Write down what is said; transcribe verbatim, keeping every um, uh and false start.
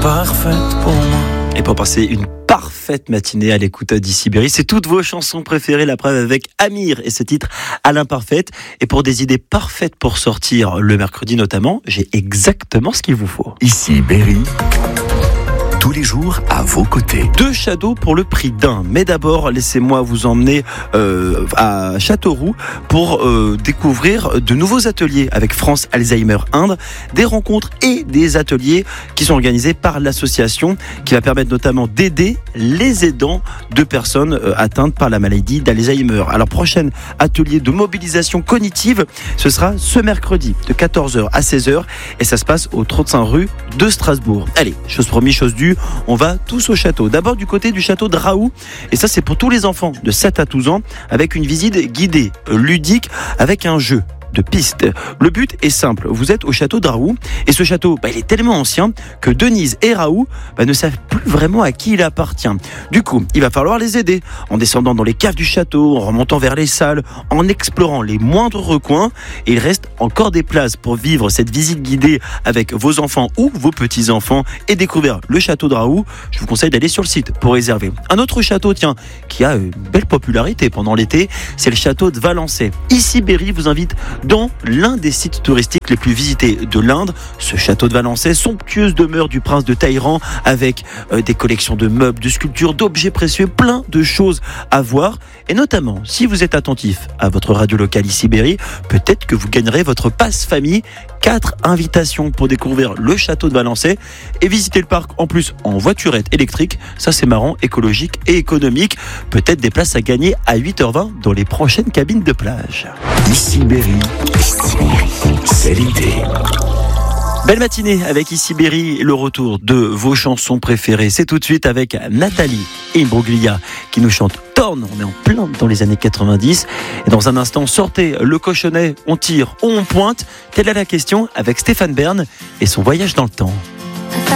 parfaite pour moi. Et pour passer une parfaite matinée à l'écoute d'Ici Berry, c'est toutes vos chansons préférées, la preuve avec Amir et ce titre à l'imparfaite. Et pour des idées parfaites pour sortir le mercredi notamment, j'ai exactement ce qu'il vous faut. Ici Berry, tous les jours à vos côtés. Deux Shadows pour le prix d'un. Mais d'abord, laissez-moi vous emmener euh, à Châteauroux pour euh, découvrir de nouveaux ateliers avec France Alzheimer Inde. Des rencontres et des ateliers qui sont organisés par l'association qui va permettre notamment d'aider les aidants de personnes euh, atteintes par la maladie d'Alzheimer. Alors, prochain atelier de mobilisation cognitive, ce sera ce mercredi de quatorze heures à seize heures et ça se passe au trente-cinq rue de Strasbourg. Allez, chose promise, chose due. On va tous au château. D'abord du côté du château de Raoult. Et ça, c'est pour tous les enfants de sept à douze ans avec une visite guidée, ludique, avec un jeu de piste. Le but est simple. Vous êtes au château de Raoult et ce château, bah, il est tellement ancien que Denise et Raoult bah, ne savent plus vraiment à qui il appartient. Du coup, il va falloir les aider en descendant dans les caves du château, en remontant vers les salles, en explorant les moindres recoins. Et il reste encore des places pour vivre cette visite guidée avec vos enfants ou vos petits-enfants et découvrir le château de Raoult. Je vous conseille d'aller sur le site pour réserver. Un autre château, tiens, qui a une belle popularité pendant l'été, c'est le château de Valençay. Ici, Berry vous invite dans l'un des sites touristiques les plus visités de l'Inde, ce château de Valençay, somptueuse demeure du prince de Taïran, avec euh, des collections de meubles, de sculptures, d'objets précieux, plein de choses à voir. Et notamment, si vous êtes attentif à votre radio locale Ici Berry, peut-être que vous gagnerez votre passe famille. Quatre invitations pour découvrir le château de Valençay et visiter le parc en plus en voiturette électrique. Ça, c'est marrant, écologique et économique. Peut-être des places à gagner à huit heures vingt dans les prochaines cabines de plage. Ici Berry, c'est l'été. Belle matinée avec Ici Berry, le retour de vos chansons préférées. C'est tout de suite avec Nathalie Imbruglia qui nous chante Torn. On est en plein dans les années quatre-vingt-dix. Et dans un instant, sortez le cochonnet, on tire ou on pointe. Telle est la question avec Stéphane Bern et son voyage dans le temps.